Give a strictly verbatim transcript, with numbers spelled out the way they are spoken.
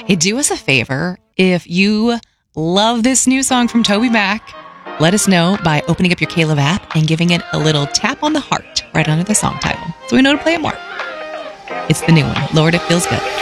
Hey, do us a favor. If you love this new song from Toby Mac, let us know by opening up your K-Love app and giving it a little tap on the heart right under the song title so we know to play it more. It's the new one, Lord, It Feels Good.